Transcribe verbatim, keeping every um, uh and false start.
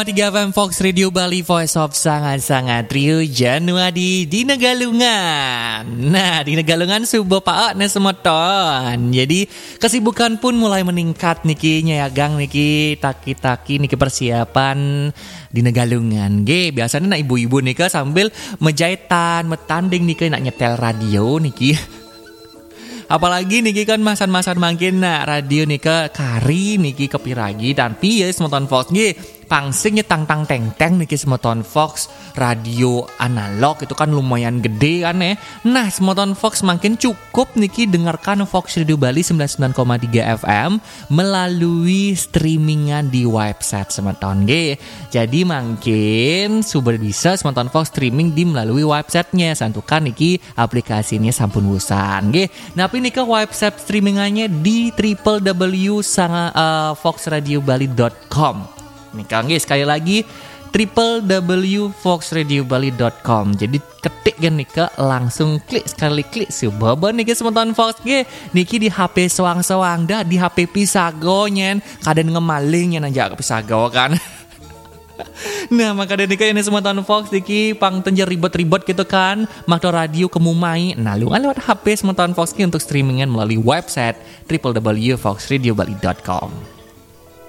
tiga F M Fox Radio Bali, Voice of sangat-sangat Rio Januari di Negalungan. Nah, di Negalungan subuh paak na semoton. Jadi kesibukan pun mulai meningkat niki nyayagang niki taki-taki niki persiapan di Negalungan. Ge, biasanya nak ibu-ibu nika sambil menjahitan, metanding niki nak nyetel radio niki. Apalagi niki kan masan-masan makin nak radio nika kari niki kepiragi dan piye semoton Fox nggih. Pangsingnya tang-tang teng-teng niki semoton Fox radio analog itu kan lumayan gede kan ya. Nah, semoton Fox makin cukup niki dengarkan Fox Radio Bali sembilan puluh sembilan koma tiga F M melalui streamingan di website semoton G. Jadi makin sudah bisa semoton Fox streaming di melalui websitenya. Santukan niki aplikasinya sampun wusan G. Nah, tapi niki website streamingannya di w w w titik fox radio bali titik com. Nih Kang, sekali lagi w w w titik fox radio bali titik com. Jadi ketik kan nika langsung klik sekali klik subaba niki semonton Fox ge niki di H P sewang-sewang dah di H P pisago nyen kaden ngemaling nyen aja ke pisago kan. Nah, maka dari nika ini semonton Fox niki pang tenjer ribet-ribet gitu kan makto radio kemumai. Nah, lu kan lewat H P semonton Fox ki untuk streamingan melalui website w w w titik fox radio bali titik com.